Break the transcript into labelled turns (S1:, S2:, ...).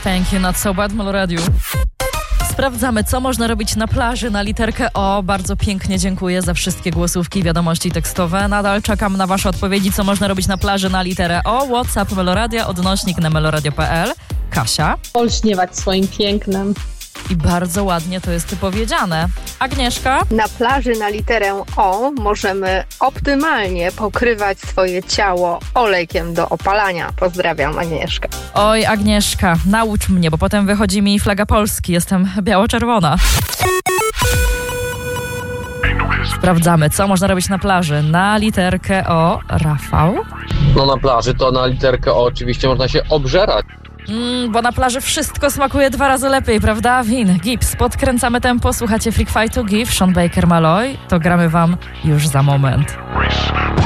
S1: Thank you, not so bad, Melo Radio. Sprawdzamy, co można robić na plaży na literkę O. Bardzo pięknie dziękuję za wszystkie głosówki, wiadomości tekstowe. Nadal czekam na wasze odpowiedzi, co można robić na plaży na literę O. WhatsApp Meloradia, odnośnik na meloradio.pl. Kasia.
S2: Olśniewać swoim pięknem.
S1: I bardzo ładnie to jest powiedziane. Agnieszka.
S3: Na plaży na literę O możemy optymalnie pokrywać swoje ciało olejkiem do opalania. Pozdrawiam, Agnieszka.
S1: Oj, Agnieszka, naucz mnie, bo potem wychodzi mi flaga Polski. Jestem biało-czerwona. Sprawdzamy, co można robić na plaży na literkę O. Rafał.
S4: No na plaży to na literkę O oczywiście można się obżerać.
S1: Bo na plaży wszystko smakuje 2 razy lepiej, prawda? Win, Gibbs, podkręcamy tempo, słuchacie Freak Fightu, Give, Sean Baker, Malloy. To gramy wam już za moment.